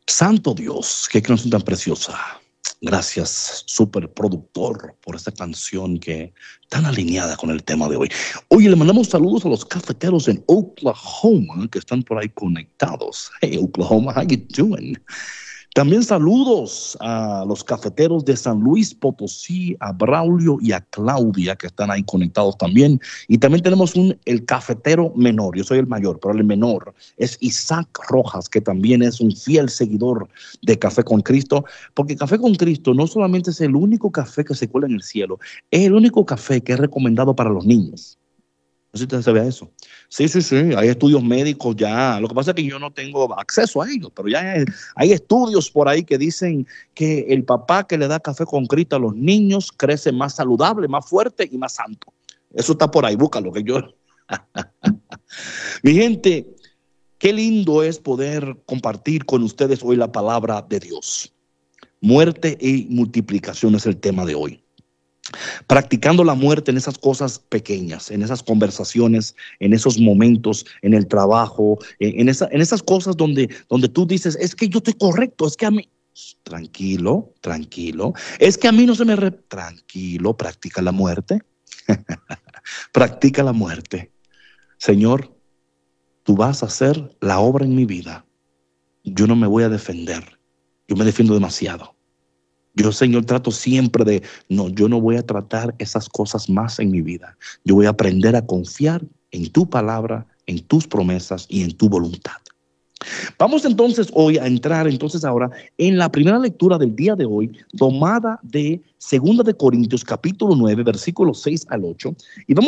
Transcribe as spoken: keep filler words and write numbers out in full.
Santo Dios, qué canción tan preciosa. Gracias, superproductor, por esta canción que tan alineada con el tema de hoy. Oye, le mandamos saludos a los cafeteros en Oklahoma que están por ahí conectados. Hey, Oklahoma, how you doing? También saludos a los cafeteros de San Luis Potosí, a Braulio y a Claudia, que están ahí conectados también. Y también tenemos un, el cafetero menor, yo soy el mayor, pero el menor es Isaac Rojas, que también es un fiel seguidor de Café con Cristo, porque Café con Cristo no solamente es el único café que se cuela en el cielo, es el único café que es recomendado para los niños. No sé si usted sabía eso. Sí, sí, sí, hay estudios médicos ya. Lo que pasa es que yo no tengo acceso a ellos, pero ya hay, hay estudios por ahí que dicen que el papá que le da café con Cristo a los niños crece más saludable, más fuerte y más santo. Eso está por ahí, búscalo, que yo... Mi gente, qué lindo es poder compartir con ustedes hoy la palabra de Dios. Muerte y multiplicación es el tema de hoy. Practicando la muerte en esas cosas pequeñas, en esas conversaciones, en esos momentos, en el trabajo, en, en, esa, en esas cosas donde, donde tú dices, es que yo estoy correcto, es que a mí, tranquilo, tranquilo, es que a mí no se me... Re... Tranquilo, practica la muerte, practica la muerte. Señor, tú vas a hacer la obra en mi vida. Yo no me voy a defender, yo me defiendo demasiado. Yo, Señor, trato siempre de, no, yo no voy a tratar esas cosas más en mi vida. Yo voy a aprender a confiar en tu palabra, en tus promesas y en tu voluntad. Vamos entonces hoy a entrar entonces ahora en la primera lectura del día de hoy, tomada de Segunda de Corintios capítulo nueve, versículos seis al ocho. Y vamos